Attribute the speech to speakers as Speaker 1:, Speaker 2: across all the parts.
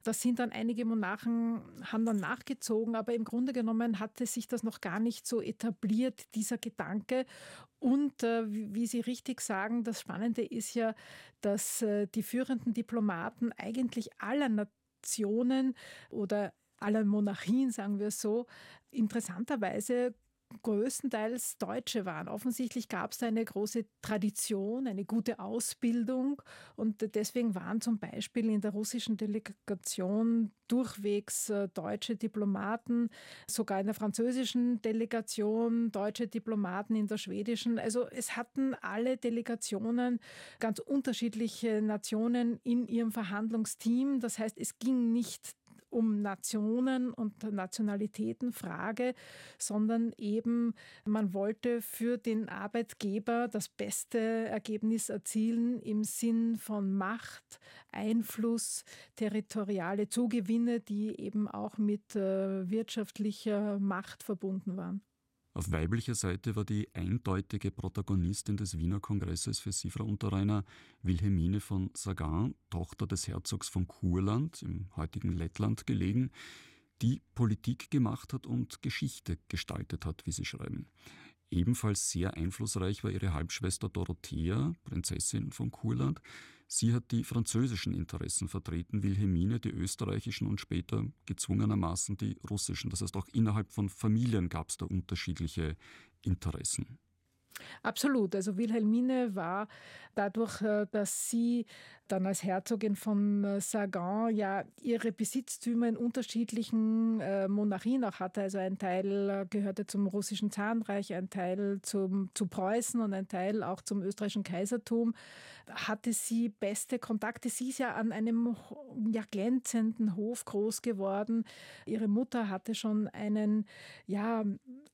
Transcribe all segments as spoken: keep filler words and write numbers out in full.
Speaker 1: Das sind dann einige Monarchen, haben dann nachgezogen, aber im Grunde genommen hatte sich das noch gar nicht so etabliert, dieser Gedanke. Und äh, wie Sie richtig sagen, das Spannende ist ja, dass äh, die führenden Diplomaten eigentlich aller Nationen oder aller Monarchien, sagen wir so, interessanterweise größtenteils Deutsche waren. Offensichtlich gab es da eine große Tradition, eine gute Ausbildung und deswegen waren zum Beispiel in der russischen Delegation durchwegs deutsche Diplomaten, sogar in der französischen Delegation deutsche Diplomaten, in der schwedischen. Also es hatten alle Delegationen ganz unterschiedliche Nationen in ihrem Verhandlungsteam. Das heißt, es ging nicht um Nationen und Nationalitätenfrage, sondern eben man wollte für den Arbeitgeber das beste Ergebnis erzielen im Sinn von Macht, Einfluss, territoriale Zugewinne, die eben auch mit äh, wirtschaftlicher Macht verbunden waren.
Speaker 2: Auf weiblicher Seite war die eindeutige Protagonistin des Wiener Kongresses für Sie, Frau Unterreiner, Wilhelmine von Sagan, Tochter des Herzogs von Kurland, im heutigen Lettland gelegen, die Politik gemacht hat und Geschichte gestaltet hat, wie Sie schreiben. Ebenfalls sehr einflussreich war ihre Halbschwester Dorothea, Prinzessin von Kurland. Sie hat die französischen Interessen vertreten, Wilhelmine die österreichischen und später gezwungenermaßen die russischen. Das heißt, auch innerhalb von Familien gab es da unterschiedliche Interessen.
Speaker 1: Absolut. Also Wilhelmine war dadurch, dass sie dann als Herzogin von Sagan ja ihre Besitztümer in unterschiedlichen Monarchien auch hatte. Also ein Teil gehörte zum russischen Zarenreich, ein Teil zum, zu Preußen und ein Teil auch zum österreichischen Kaisertum. Hatte sie beste Kontakte. Sie ist ja an einem ja, glänzenden Hof groß geworden. Ihre Mutter hatte schon einen ja,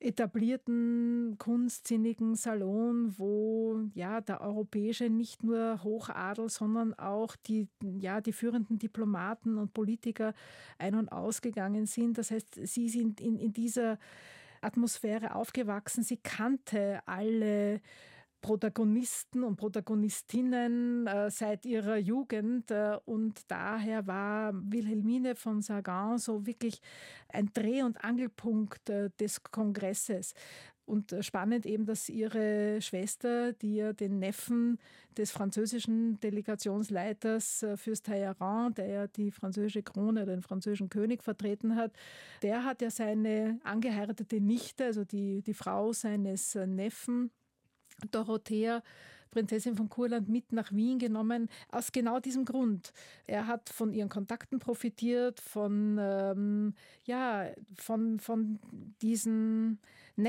Speaker 1: etablierten, kunstsinnigen Salon, wo ja der europäische nicht nur Hochadel, sondern auch die, ja, die führenden Diplomaten und Politiker ein- und ausgegangen sind. Das heißt, sie sind in, in dieser Atmosphäre aufgewachsen. Sie kannte alle Protagonisten und Protagonistinnen äh, seit ihrer Jugend äh, und daher war Wilhelmine von Sagan so wirklich ein Dreh- und Angelpunkt äh, des Kongresses. Und spannend eben, dass ihre Schwester, die ja den Neffen des französischen Delegationsleiters Fürst Talleyrand, der ja die französische Krone, den französischen König vertreten hat, der hat ja seine angeheiratete Nichte, also die, die Frau seines Neffen, Dorothea, Prinzessin von Kurland, mit nach Wien genommen, aus genau diesem Grund. Er hat von ihren Kontakten profitiert, von, ähm, ja, von, von diesen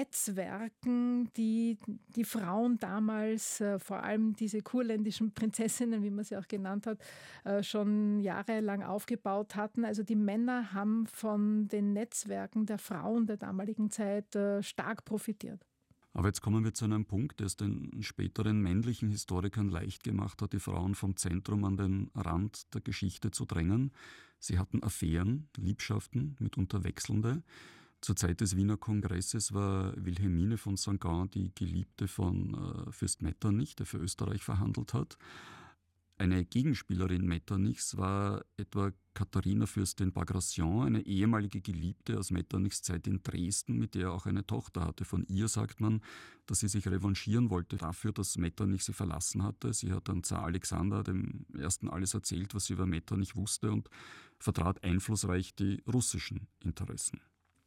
Speaker 1: Netzwerken, die die Frauen damals, äh, vor allem diese kurländischen Prinzessinnen, wie man sie auch genannt hat, äh, schon jahrelang aufgebaut hatten. Also die Männer haben von den Netzwerken der Frauen der damaligen Zeit äh, stark profitiert.
Speaker 2: Aber jetzt kommen wir zu einem Punkt, der es den späteren männlichen Historikern leicht gemacht hat, die Frauen vom Zentrum an den Rand der Geschichte zu drängen. Sie hatten Affären, Liebschaften, mitunter wechselnde. Zur Zeit des Wiener Kongresses war Wilhelmine von Sagan die Geliebte von äh, Fürst Metternich, der für Österreich verhandelt hat. Eine Gegenspielerin Metternichs war etwa Katharina Fürstin Bagration, eine ehemalige Geliebte aus Metternichs Zeit in Dresden, mit der er auch eine Tochter hatte. Von ihr sagt man, dass sie sich revanchieren wollte dafür, dass Metternich sie verlassen hatte. Sie hat dann Zar Alexander dem Ersten alles erzählt, was sie über Metternich wusste und vertrat einflussreich die russischen Interessen.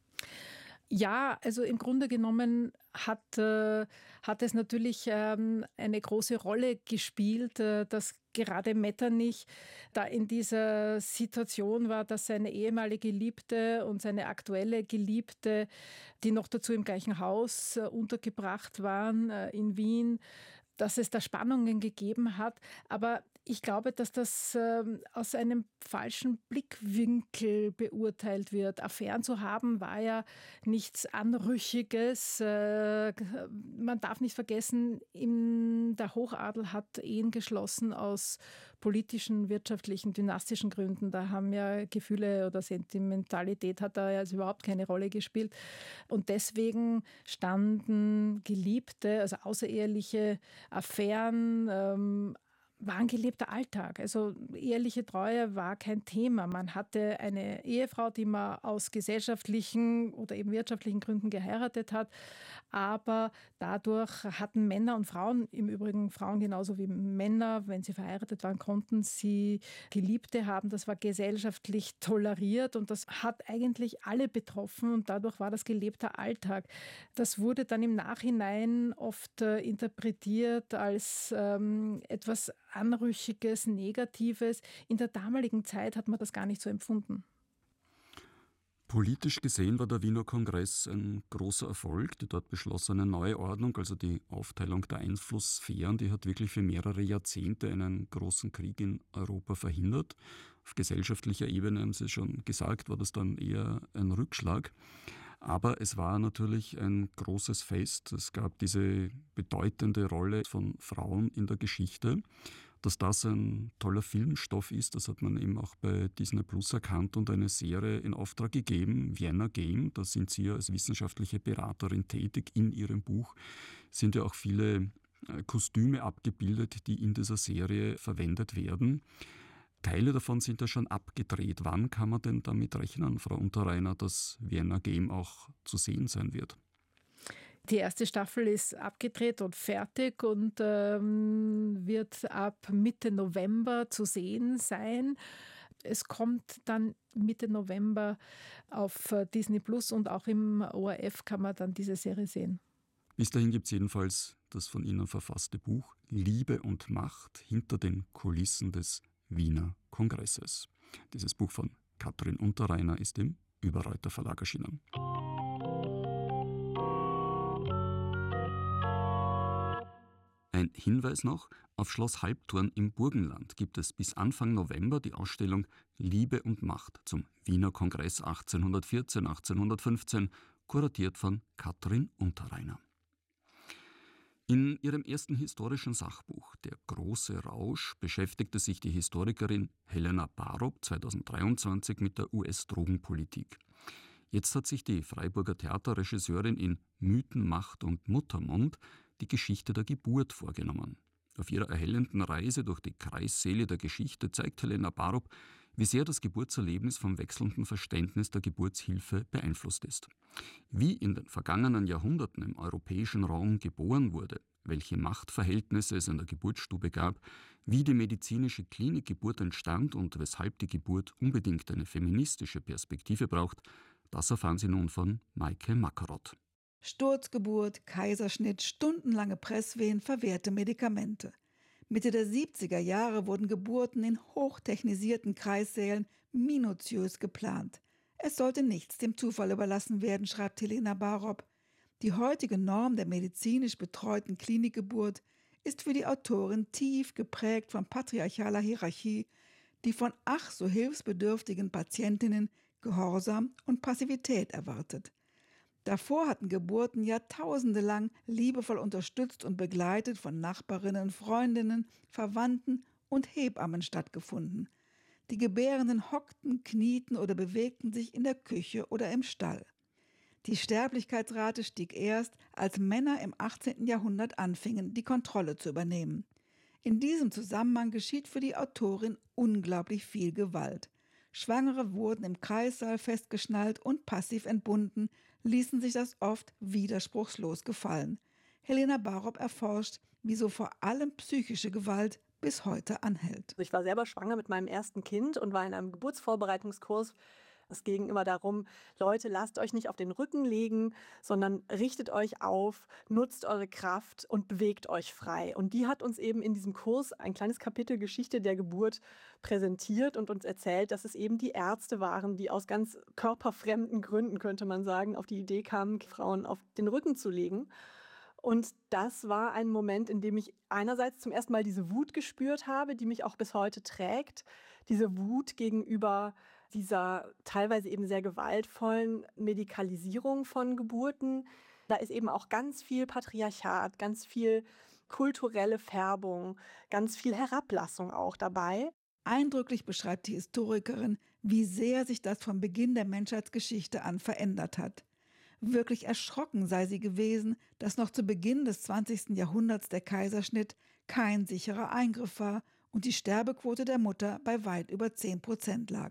Speaker 1: Ja, also im Grunde genommen hat, äh, hat es natürlich ähm, eine große Rolle gespielt, äh, dass gerade Metternich da in dieser Situation war, dass seine ehemalige Geliebte und seine aktuelle Geliebte, die noch dazu im gleichen Haus äh, untergebracht waren äh, in Wien, dass es da Spannungen gegeben hat. Aber ich glaube, dass das äh, aus einem falschen Blickwinkel beurteilt wird. Affären zu haben war ja nichts Anrüchiges. Äh, man darf nicht vergessen, im, der Hochadel hat Ehen geschlossen aus politischen, wirtschaftlichen, dynastischen Gründen. Da haben ja Gefühle oder Sentimentalität hat da ja also überhaupt keine Rolle gespielt. Und deswegen standen Geliebte, also außereheliche Affären, ähm, war ein gelebter Alltag. Also eheliche Treue war kein Thema. Man hatte eine Ehefrau, die man aus gesellschaftlichen oder eben wirtschaftlichen Gründen geheiratet hat. Aber dadurch hatten Männer und Frauen, im Übrigen Frauen genauso wie Männer, wenn sie verheiratet waren, konnten sie Geliebte haben. Das war gesellschaftlich toleriert und das hat eigentlich alle betroffen und dadurch war das gelebter Alltag. Das wurde dann im Nachhinein oft äh, interpretiert als ähm, etwas Anrüchiges, Negatives. In der damaligen Zeit hat man das gar nicht so empfunden.
Speaker 2: Politisch gesehen war der Wiener Kongress ein großer Erfolg. Die dort beschlossene neue Ordnung, also die Aufteilung der Einflusssphären, die hat wirklich für mehrere Jahrzehnte einen großen Krieg in Europa verhindert. Auf gesellschaftlicher Ebene, haben Sie schon gesagt, war das dann eher ein Rückschlag. Aber es war natürlich ein großes Fest. Es gab diese bedeutende Rolle von Frauen in der Geschichte. Dass das ein toller Filmstoff ist, das hat man eben auch bei Disney Plus erkannt und eine Serie in Auftrag gegeben, Vienna Game. Da sind Sie ja als wissenschaftliche Beraterin tätig. In Ihrem Buch sind ja auch viele Kostüme abgebildet, die in dieser Serie verwendet werden. Teile davon sind ja schon abgedreht. Wann kann man denn damit rechnen, Frau Unterreiner, dass Vienna Game auch zu sehen sein wird?
Speaker 1: Die erste Staffel ist abgedreht und fertig und ähm, wird ab Mitte November zu sehen sein. Es kommt dann Mitte November auf Disney Plus und auch im O R F kann man dann diese Serie sehen.
Speaker 2: Bis dahin gibt es jedenfalls das von Ihnen verfasste Buch Liebe und Macht hinter den Kulissen des Wiener Kongresses. Dieses Buch von Katrin Unterreiner ist im Überreuter Verlag erschienen. Ein Hinweis noch, auf Schloss Halbturn im Burgenland gibt es bis Anfang November die Ausstellung Liebe und Macht zum Wiener Kongress achtzehnhundertvierzehn achtzehnhundertfünfzehn, kuratiert von Katrin Unterreiner. In ihrem ersten historischen Sachbuch Der große Rausch beschäftigte sich die Historikerin Helena Barob zweitausenddreiundzwanzig mit der U S-Drogenpolitik. Jetzt hat sich die Freiburger Theaterregisseurin in Mythen, Macht und Muttermund die Geschichte der Geburt vorgenommen. Auf ihrer erhellenden Reise durch die Kreissäle der Geschichte zeigt Helena Barob, wie sehr das Geburtserlebnis vom wechselnden Verständnis der Geburtshilfe beeinflusst ist. Wie in den vergangenen Jahrhunderten im europäischen Raum geboren wurde, welche Machtverhältnisse es in der Geburtsstube gab, wie die medizinische Klinikgeburt entstand und weshalb die Geburt unbedingt eine feministische Perspektive braucht, das erfahren Sie nun von Maike Makarott.
Speaker 3: Sturzgeburt, Kaiserschnitt, stundenlange Presswehen, verwehrte Medikamente. Mitte der siebziger Jahre wurden Geburten in hochtechnisierten Kreissälen minutiös geplant. Es sollte nichts dem Zufall überlassen werden, schreibt Helena Barob. Die heutige Norm der medizinisch betreuten Klinikgeburt ist für die Autorin tief geprägt von patriarchaler Hierarchie, die von ach so hilfsbedürftigen Patientinnen Gehorsam und Passivität erwartet. Davor hatten Geburten Jahrtausende lang liebevoll unterstützt und begleitet von Nachbarinnen, Freundinnen, Verwandten und Hebammen stattgefunden. Die Gebärenden hockten, knieten oder bewegten sich in der Küche oder im Stall. Die Sterblichkeitsrate stieg erst, als Männer im achtzehnten Jahrhundert anfingen, die Kontrolle zu übernehmen. In diesem Zusammenhang geschieht für die Autorin unglaublich viel Gewalt. Schwangere wurden im Kreissaal festgeschnallt und passiv entbunden, ließen sich das oft widerspruchslos gefallen. Helena Barob erforscht, wieso vor allem psychische Gewalt bis heute anhält.
Speaker 4: Ich war selber schwanger mit meinem ersten Kind und war in einem Geburtsvorbereitungskurs. Es ging immer darum, Leute, lasst euch nicht auf den Rücken legen, sondern richtet euch auf, nutzt eure Kraft und bewegt euch frei. Und die hat uns eben in diesem Kurs ein kleines Kapitel Geschichte der Geburt präsentiert und uns erzählt, dass es eben die Ärzte waren, die aus ganz körperfremden Gründen, könnte man sagen, auf die Idee kamen, Frauen auf den Rücken zu legen. Und das war ein Moment, in dem ich einerseits zum ersten Mal diese Wut gespürt habe, die mich auch bis heute trägt. Diese Wut gegenüber dieser teilweise eben sehr gewaltvollen Medikalisierung von Geburten. Da ist eben auch ganz viel Patriarchat, ganz viel kulturelle Färbung, ganz viel Herablassung auch dabei.
Speaker 3: Eindrücklich beschreibt die Historikerin, wie sehr sich das vom Beginn der Menschheitsgeschichte an verändert hat. Wirklich erschrocken sei sie gewesen, dass noch zu Beginn des zwanzigsten Jahrhunderts der Kaiserschnitt kein sicherer Eingriff war und die Sterbequote der Mutter bei weit über zehn Prozent lag.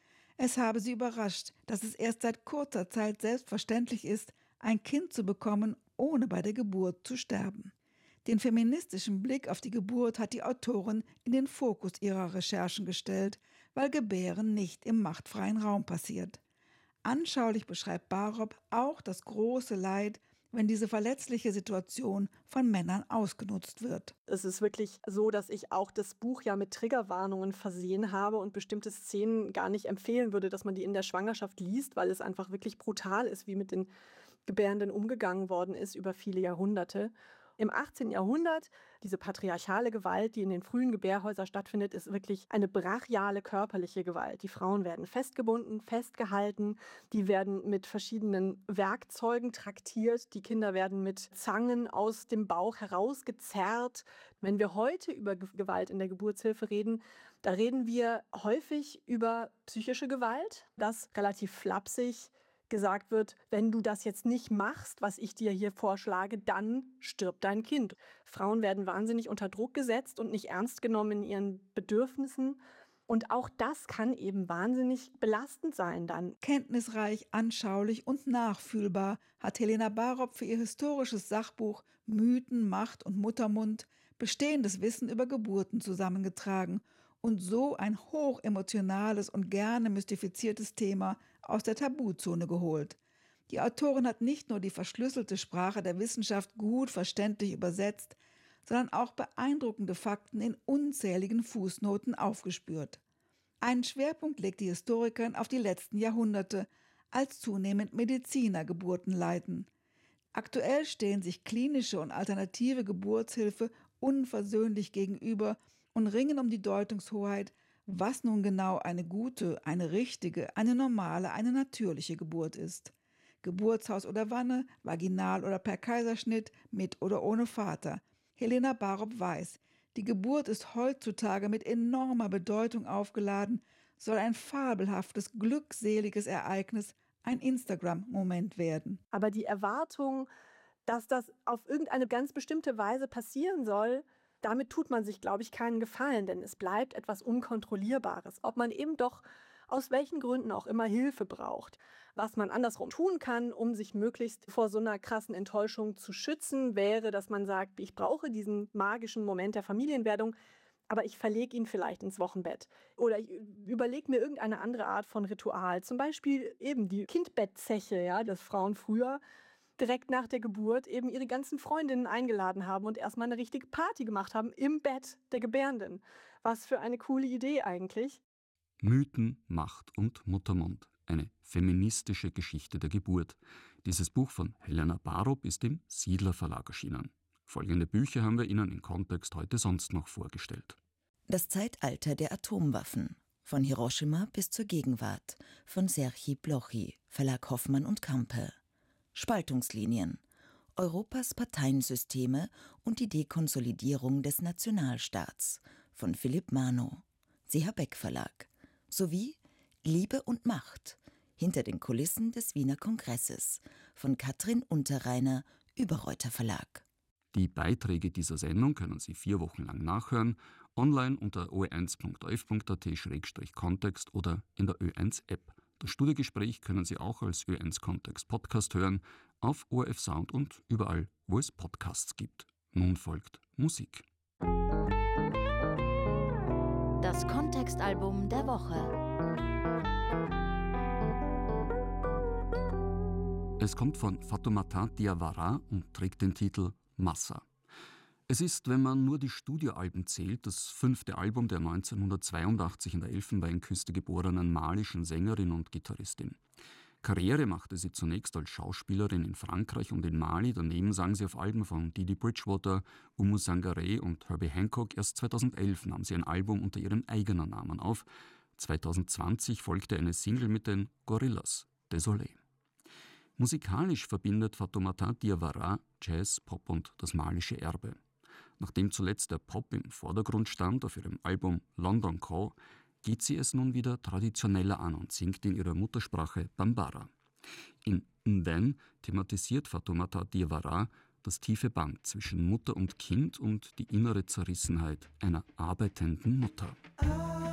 Speaker 3: Es habe sie überrascht, dass es erst seit kurzer Zeit selbstverständlich ist, ein Kind zu bekommen, ohne bei der Geburt zu sterben. Den feministischen Blick auf die Geburt hat die Autorin in den Fokus ihrer Recherchen gestellt, weil Gebären nicht im machtfreien Raum passiert. Anschaulich beschreibt Barob auch das große Leid, wenn diese verletzliche Situation von Männern ausgenutzt wird.
Speaker 4: Es ist wirklich so, dass ich auch das Buch ja mit Triggerwarnungen versehen habe und bestimmte Szenen gar nicht empfehlen würde, dass man die in der Schwangerschaft liest, weil es einfach wirklich brutal ist, wie mit den Gebärenden umgegangen worden ist über viele Jahrhunderte. Im achtzehnten Jahrhundert, diese patriarchale Gewalt, die in den frühen Gebärhäusern stattfindet, ist wirklich eine brachiale körperliche Gewalt. Die Frauen werden festgebunden, festgehalten, die werden mit verschiedenen Werkzeugen traktiert, die Kinder werden mit Zangen aus dem Bauch herausgezerrt. Wenn wir heute über Gewalt in der Geburtshilfe reden, da reden wir häufig über psychische Gewalt, das relativ flapsig gesagt wird, wenn du das jetzt nicht machst, was ich dir hier vorschlage, dann stirbt dein Kind. Frauen werden wahnsinnig unter Druck gesetzt und nicht ernst genommen in ihren Bedürfnissen. Und auch das kann eben wahnsinnig belastend sein dann.
Speaker 3: Kenntnisreich, anschaulich und nachfühlbar hat Helena Barob für ihr historisches Sachbuch Mythen, Macht und Muttermund bestehendes Wissen über Geburten zusammengetragen und so ein hochemotionales und gerne mystifiziertes Thema aus der Tabuzone geholt. Die Autorin hat nicht nur die verschlüsselte Sprache der Wissenschaft gut verständlich übersetzt, sondern auch beeindruckende Fakten in unzähligen Fußnoten aufgespürt. Einen Schwerpunkt legt die Historikerin auf die letzten Jahrhunderte, als zunehmend Mediziner Geburten leiten. Aktuell stehen sich klinische und alternative Geburtshilfe unversöhnlich gegenüber und ringen um die Deutungshoheit, was nun genau eine gute, eine richtige, eine normale, eine natürliche Geburt ist. Geburtshaus oder Wanne, vaginal oder per Kaiserschnitt, mit oder ohne Vater. Helena Barob weiß, die Geburt ist heutzutage mit enormer Bedeutung aufgeladen, soll ein fabelhaftes, glückseliges Ereignis, ein Instagram-Moment werden.
Speaker 4: Aber die Erwartung, dass das auf irgendeine ganz bestimmte Weise passieren soll, damit tut man sich, glaube ich, keinen Gefallen, denn es bleibt etwas Unkontrollierbares. Ob man eben doch aus welchen Gründen auch immer Hilfe braucht. Was man andersrum tun kann, um sich möglichst vor so einer krassen Enttäuschung zu schützen, wäre, dass man sagt, ich brauche diesen magischen Moment der Familienwerdung, aber ich verlege ihn vielleicht ins Wochenbett. Oder ich überlege mir irgendeine andere Art von Ritual. Zum Beispiel eben die Kindbettzeche, ja, dass Frauen früher direkt nach der Geburt eben ihre ganzen Freundinnen eingeladen haben und erstmal eine richtige Party gemacht haben im Bett der Gebärenden. Was für eine coole Idee eigentlich.
Speaker 2: Mythen, Macht und Muttermund. Eine feministische Geschichte der Geburt. Dieses Buch von Helena Barob ist im Siedler Verlag erschienen. Folgende Bücher haben wir Ihnen im Kontext heute sonst noch vorgestellt.
Speaker 5: Das Zeitalter der Atomwaffen. Von Hiroshima bis zur Gegenwart. Von Serhii Blochy, Verlag Hoffmann und Campe. Spaltungslinien. Europas Parteiensysteme und die Dekonsolidierung des Nationalstaats von Philipp Mano, C H Beck Verlag, sowie Liebe und Macht hinter den Kulissen des Wiener Kongresses von Katrin Unterreiner, Überreuter Verlag.
Speaker 2: Die Beiträge dieser Sendung können Sie vier Wochen lang nachhören, online unter o eins punkt o f punkt a t Schrägstrich kontext oder in der Ö eins App. Das Studiogespräch können Sie auch als Ö eins Kontext Podcast hören, auf O R F Sound und überall, wo es Podcasts gibt. Nun folgt Musik.
Speaker 6: Das Kontextalbum der Woche.
Speaker 2: Es kommt von Fatoumata Diawara und trägt den Titel Massa. Es ist, wenn man nur die Studioalben zählt, das fünfte Album der neunzehnhundertzweiundachtzig in der Elfenbeinküste geborenen malischen Sängerin und Gitarristin. Karriere machte sie zunächst als Schauspielerin in Frankreich und in Mali, daneben sang sie auf Alben von Didi Bridgewater, Oumou Sangaré und Herbie Hancock. Erst zweitausendelf nahm sie ein Album unter ihrem eigenen Namen auf. zweitausendzwanzig folgte eine Single mit den Gorillaz, Désolé. Musikalisch verbindet Fatoumata Diawara Jazz, Pop und das malische Erbe. Nachdem zuletzt der Pop im Vordergrund stand auf ihrem Album London Call, geht sie es nun wieder traditioneller an und singt in ihrer Muttersprache Bambara. In Nden thematisiert Fatoumata Diawara das tiefe Band zwischen Mutter und Kind und die innere Zerrissenheit einer arbeitenden Mutter.